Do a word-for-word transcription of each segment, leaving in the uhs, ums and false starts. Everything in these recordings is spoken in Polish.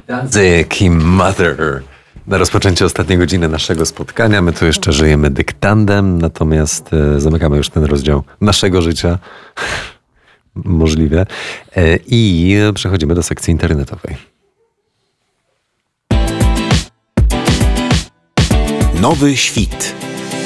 Dyktandyk i Mother. Na rozpoczęcie ostatniej godziny naszego spotkania. My tu jeszcze żyjemy dyktandem, natomiast e, zamykamy już ten rozdział naszego życia. Możliwe. E, I przechodzimy do sekcji internetowej. Nowy świt.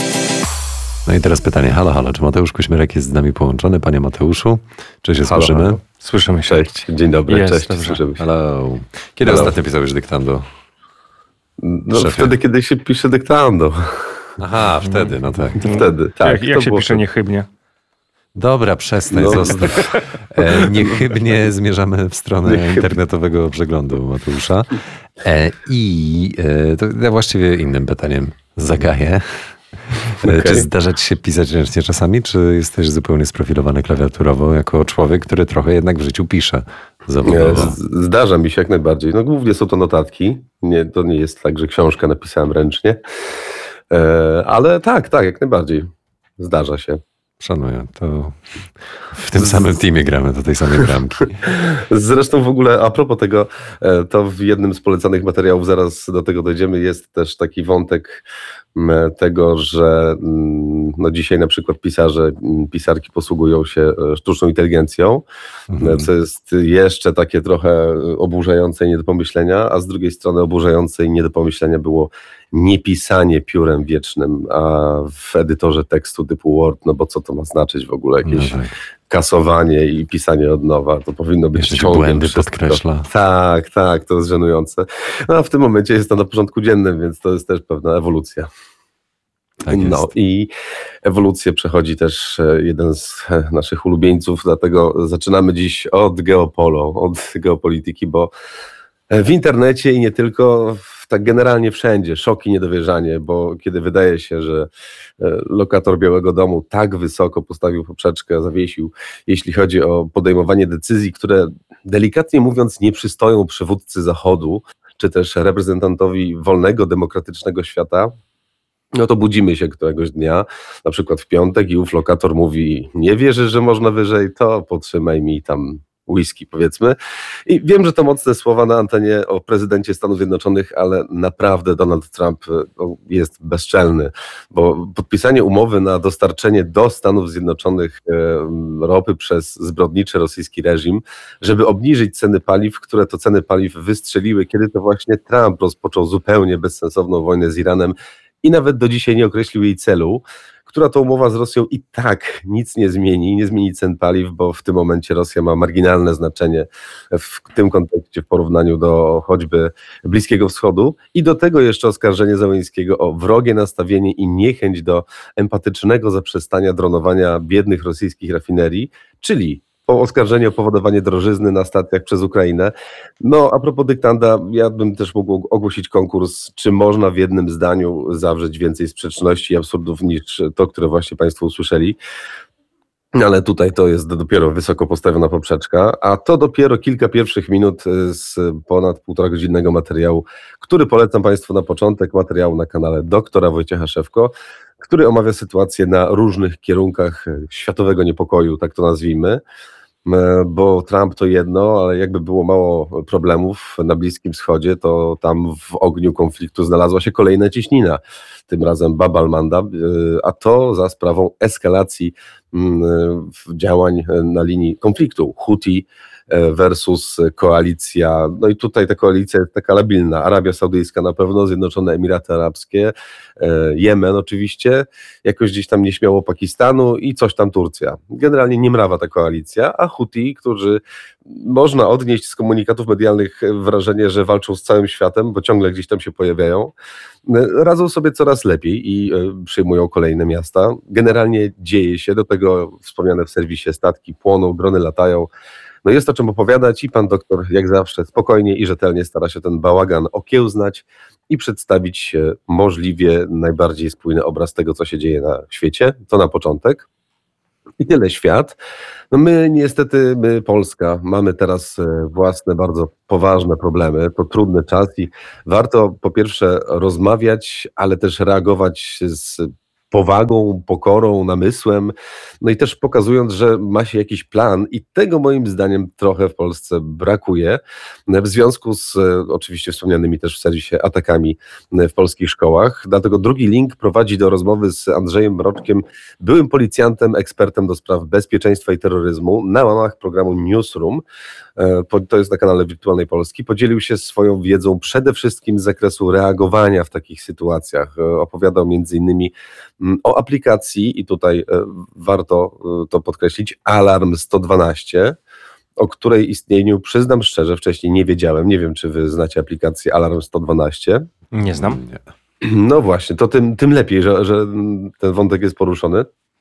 No i teraz pytanie. Halo, halo. Czy Mateusz Kuśmierek jest z nami połączony? Panie Mateuszu, czy się Halo, słyszymy? halo. Słyszymy się. Cześć. Dzień dobry. Jest, Cześć. dobrze. Słyszymy się. Hello. Kiedy Hello. ostatnio pisałeś dyktando? No, Szefie. wtedy, kiedy się pisze dyktando. Aha, wtedy, no tak. To wtedy, tak. Jak, jak to się było pisze niechybnie? Dobra, przestań, No. zostaw. E, niechybnie zmierzamy w stronę Niechybnie. internetowego przeglądu Mateusza. E, I e, to ja właściwie innym pytaniem zagaję. E, Okej. Czy zdarza ci się pisać ręcznie czasami, czy jesteś zupełnie sprofilowany klawiaturowo jako człowiek, który trochę jednak w życiu pisze Nie, zawodowo? z- zdarza mi się jak najbardziej. No głównie są to notatki. Nie, to nie jest tak, że książkę napisałem ręcznie. E, ale tak, tak, jak najbardziej. Zdarza się. Szanuję, to w tym samym teamie gramy do tej samej bramki. Zresztą w ogóle a propos tego, e, to w jednym z polecanych materiałów, zaraz do tego dojdziemy, jest też taki wątek m, tego, że mm, no dzisiaj na przykład pisarze, mm, pisarki posługują się e, sztuczną inteligencją, Mhm. co jest jeszcze takie trochę oburzające i nie do pomyślenia, a z drugiej strony oburzające i nie do pomyślenia było niepisanie piórem wiecznym, a w edytorze tekstu typu Word, no bo co to ma znaczyć w ogóle, jakieś No tak. kasowanie i pisanie od nowa, to powinno być Jeszcze ci ciągiem błędy wszystko. podkreśla. Tak, tak, to jest żenujące. No a w tym momencie jest to na porządku dziennym, więc to jest też pewna ewolucja. Tak jest. No i ewolucję przechodzi też e, jeden z e, naszych ulubieńców, dlatego zaczynamy dziś od geopolo, od geopolityki, bo e, w internecie i nie tylko, w- tak generalnie wszędzie, szok i niedowierzanie, bo kiedy wydaje się, że e, lokator Białego Domu tak wysoko postawił poprzeczkę, zawiesił, jeśli chodzi o podejmowanie decyzji, które delikatnie mówiąc nie przystoją przywódcy Zachodu, czy też reprezentantowi wolnego, demokratycznego świata, no to budzimy się któregoś dnia, na przykład w piątek i ów lokator mówi, nie wierzysz, że można wyżej, to potrzymaj mi tam whisky, powiedzmy. I wiem, że to mocne słowa na antenie o prezydencie Stanów Zjednoczonych, ale naprawdę Donald Trump e, no, jest bezczelny, bo podpisanie umowy na dostarczenie do Stanów Zjednoczonych e, ropy przez zbrodniczy rosyjski reżim, żeby obniżyć ceny paliw, które to ceny paliw wystrzeliły, kiedy to właśnie Trump rozpoczął zupełnie bezsensowną wojnę z Iranem, i nawet do dzisiaj nie określił jej celu, która to umowa z Rosją i tak nic nie zmieni, nie zmieni cen paliw, bo w tym momencie Rosja ma marginalne znaczenie w tym kontekście w porównaniu do choćby Bliskiego Wschodu i do tego jeszcze oskarżenie Zełenskiego o wrogie nastawienie i niechęć do empatycznego zaprzestania dronowania biednych rosyjskich rafinerii, czyli po oskarżenie o powodowanie drożyzny na stacjach przez Ukrainę. No, a propos dyktanda, ja bym też mógł ogłosić konkurs, czy można w jednym zdaniu zawrzeć więcej sprzeczności i absurdów niż to, które właśnie Państwo usłyszeli. Ale tutaj to jest dopiero wysoko postawiona poprzeczka, a to dopiero kilka pierwszych minut z ponad półtora godzinnego materiału, który polecam Państwu na początek, materiału na kanale doktora Wojciecha Szewko, który omawia sytuację na różnych kierunkach światowego niepokoju, tak to nazwijmy. E, Bo Trump to jedno, ale jakby było mało problemów na Bliskim Wschodzie, to tam w ogniu konfliktu znalazła się kolejna cieśnina, tym razem Bab al-Mandab, e, a to za sprawą eskalacji mm, w działań na linii konfliktu Huti e, versus koalicja. No i tutaj ta koalicja jest taka labilna. Arabia Saudyjska na pewno, Zjednoczone Emiraty Arabskie, e, Jemen oczywiście, jakoś gdzieś tam nieśmiało Pakistanu i coś tam Turcja. Generalnie niemrawa ta koalicja, a Huti, którzy można odnieść z komunikatów medialnych wrażenie, że walczą z całym światem, bo ciągle gdzieś tam się pojawiają, e, radzą sobie coraz lepiej i e, przyjmują kolejne miasta. Generalnie dzieje się, do tego wspomniane w serwisie statki płoną, drony latają. No jest o czym opowiadać i pan doktor jak zawsze spokojnie i rzetelnie stara się ten bałagan okiełznać i przedstawić e, możliwie najbardziej spójny obraz tego, co się dzieje na świecie. To na początek. I tyle świat. No my niestety, my Polska, mamy teraz e, własne bardzo poważne problemy. To trudny czas i warto po pierwsze rozmawiać, ale też reagować z powagą, pokorą, namysłem, no i też pokazując, że ma się jakiś plan i tego moim zdaniem trochę w Polsce brakuje w związku z e, oczywiście wspomnianymi też w serwisie atakami w polskich szkołach. Dlatego drugi link prowadzi do rozmowy z Andrzejem Mroczkiem, byłym policjantem, ekspertem do spraw bezpieczeństwa i terroryzmu na łamach programu Newsroom. E, po- To jest na kanale Wirtualnej Polski. Podzielił się swoją wiedzą przede wszystkim z zakresu reagowania w takich sytuacjach. E, Opowiadał między innymi mm, o aplikacji i tutaj e, warto e, to podkreślić, Alarm sto dwanaście, o której istnieniu przyznam szczerze, wcześniej nie wiedziałem. Nie wiem, czy wy znacie aplikację Alarm sto dwanaście. Nie znam. Nie. No właśnie, to tym, tym lepiej, że, że ten wątek jest poruszony.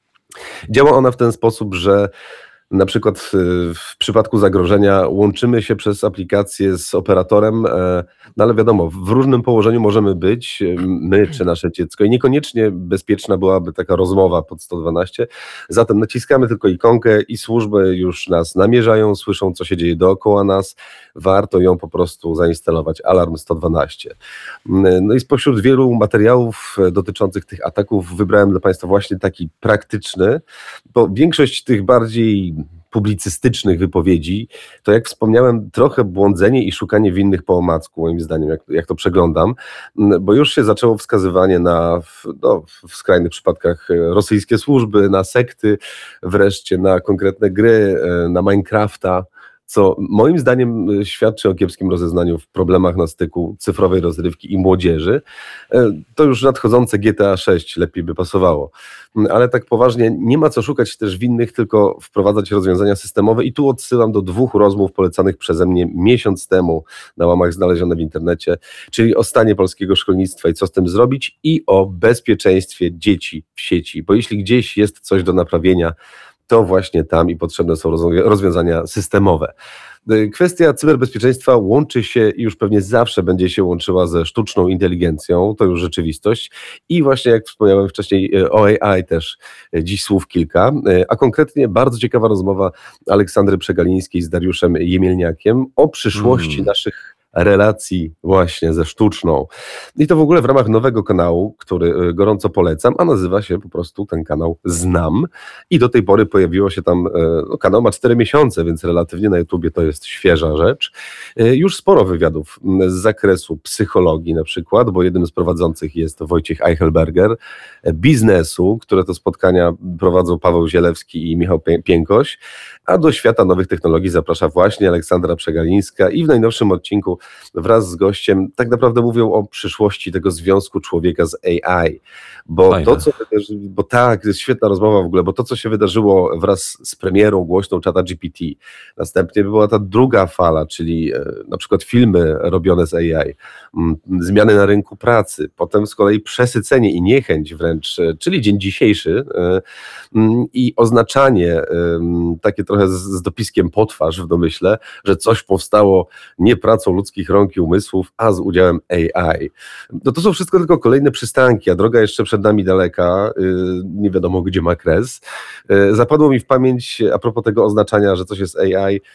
Działa ona w ten sposób, że na przykład y, w przypadku zagrożenia łączymy się przez aplikację z operatorem, e, no ale wiadomo, w różnym położeniu możemy być, y, my czy nasze dziecko i niekoniecznie bezpieczna byłaby taka rozmowa pod sto dwanaście. Zatem naciskamy tylko ikonkę i służby już nas namierzają, słyszą, co się dzieje dookoła nas. Warto ją po prostu zainstalować, Alarm sto dwanaście. Mm, No i spośród wielu materiałów e, dotyczących tych ataków wybrałem dla Państwa właśnie taki praktyczny, bo większość tych bardziej publicystycznych wypowiedzi, to jak wspomniałem, trochę błądzenie i szukanie winnych po omacku, moim zdaniem, jak, jak to przeglądam, Mm, bo już się zaczęło wskazywanie na, w- no, w skrajnych przypadkach e, rosyjskie służby, na sekty, wreszcie na konkretne gry, e, na Minecrafta, co moim zdaniem e, świadczy o kiepskim rozeznaniu w problemach na styku cyfrowej rozrywki i młodzieży. E, To już nadchodzące G T A sześć lepiej by pasowało. Mm, Ale tak poważnie, nie ma co szukać też winnych, tylko wprowadzać rozwiązania systemowe i tu odsyłam do dwóch rozmów polecanych przeze mnie miesiąc temu na łamach znalezione w internecie, czyli o stanie polskiego szkolnictwa i co z tym zrobić i o bezpieczeństwie dzieci w sieci, bo jeśli gdzieś jest coś do naprawienia, to właśnie tam i potrzebne są rozwiązia- rozwiązania systemowe. Y, Kwestia cyberbezpieczeństwa łączy się i już pewnie zawsze będzie się łączyła ze sztuczną inteligencją, to już rzeczywistość. I właśnie jak wspomniałem wcześniej, y, o A I też y, dziś słów kilka, y, a konkretnie bardzo ciekawa rozmowa Aleksandry Przegalińskiej z Dariuszem Jemielniakiem o przyszłości Mm. naszych relacji właśnie ze sztuczną. I to w ogóle w ramach nowego kanału, który y, gorąco polecam, a nazywa się po prostu ten kanał Znam. I do tej pory pojawiło się tam, e, no kanał ma cztery miesiące, więc relatywnie na YouTubie to jest świeża rzecz. E, Już sporo wywiadów m, z zakresu psychologii na przykład, bo jednym z prowadzących jest Wojciech Eichelberger, e, biznesu, które to spotkania prowadzą Paweł Zielewski i Michał Pię- Piękoś, a do świata nowych technologii zaprasza właśnie Aleksandra Przegalińska i w najnowszym odcinku wraz z gościem tak naprawdę mówią o przyszłości tego związku człowieka z A I, bo Fajne. to, co wydarzy, bo tak, to jest świetna rozmowa w ogóle, bo to, co się wydarzyło wraz z premierą głośną czata G P T, następnie była ta druga fala, czyli e, na przykład filmy robione z A I, m, zmiany na rynku pracy, potem z kolei przesycenie i niechęć wręcz, e, czyli dzień dzisiejszy e, m, i oznaczanie em, takie trochę z, z dopiskiem po twarz w domyśle, że coś powstało nie pracą ludzkich rąk i umysłów, a z udziałem A I. No to są wszystko tylko kolejne przystanki, a droga jeszcze przed nami daleka, y, nie wiadomo gdzie ma kres. Y, Zapadło mi w pamięć a propos tego oznaczania, że coś jest A I, y,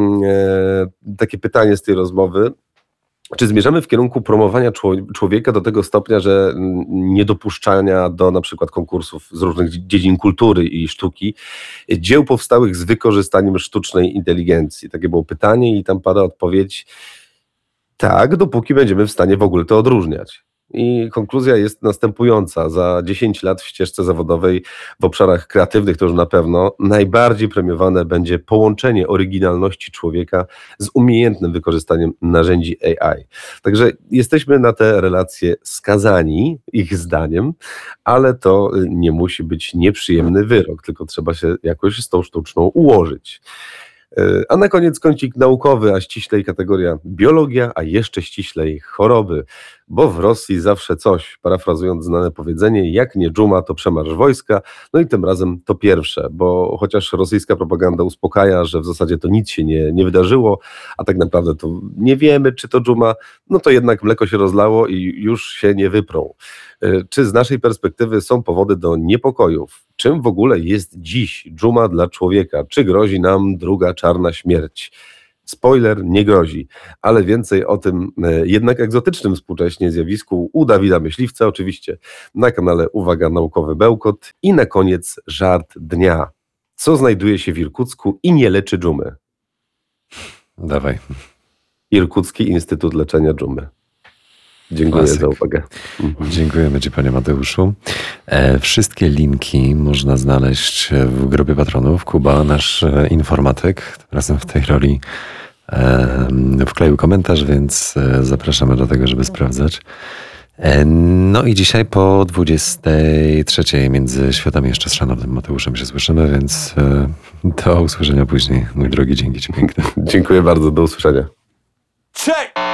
takie pytanie z tej rozmowy. Czy zmierzamy w kierunku promowania czło- człowieka do tego stopnia, że mm, niedopuszczania do na przykład konkursów z różnych dzie- dziedzin kultury i sztuki dzieł powstałych z wykorzystaniem sztucznej inteligencji? Takie było pytanie i tam pada odpowiedź tak, dopóki będziemy w stanie w ogóle to odróżniać. I konkluzja jest następująca. Za dziesięć lat w ścieżce zawodowej w obszarach kreatywnych to już na pewno najbardziej premiowane będzie połączenie oryginalności człowieka z umiejętnym wykorzystaniem narzędzi A I. Także jesteśmy na te relacje skazani, ich zdaniem, ale to y, nie musi być nieprzyjemny wyrok, tylko trzeba się jakoś z tą sztuczną ułożyć. E, A na koniec kącik naukowy, a ściślej kategoria biologia, a jeszcze ściślej choroby, bo w Rosji zawsze coś, parafrazując znane powiedzenie, jak nie dżuma, to przemarsz wojska, no i tym razem to pierwsze, bo chociaż rosyjska propaganda uspokaja, że w zasadzie to nic się nie, nie wydarzyło, a tak naprawdę to nie wiemy, czy to dżuma, no to jednak mleko się rozlało i już się nie wyprą. E, Czy z naszej perspektywy są powody do niepokojów? Czym w ogóle jest dziś dżuma dla człowieka? Czy grozi nam druga czarna śmierć? Spoiler, nie grozi, ale więcej o tym e, jednak egzotycznym współcześnie zjawisku u Dawida Myśliwca, oczywiście na kanale Uwaga Naukowy Bełkot. I na koniec żart dnia. Co znajduje się w Irkucku i nie leczy dżumy? Dawaj. Irkucki Instytut Leczenia Dżumy. Dziękuję Klasyk. za uwagę. Mhm. Dziękujemy Ci, Panie Mateuszu. E, wszystkie linki można znaleźć w grupie patronów. Kuba, nasz e, informatyk, tym razem w tej roli e, wkleił komentarz, więc e, zapraszamy do tego, żeby sprawdzać. E, no i dzisiaj po dwudziestej trzeciej między światami jeszcze z szanownym Mateuszem się słyszymy, więc e, do usłyszenia później. Mój drogi, dzięki Ci piękne. Dziękuję bardzo, do usłyszenia. Check!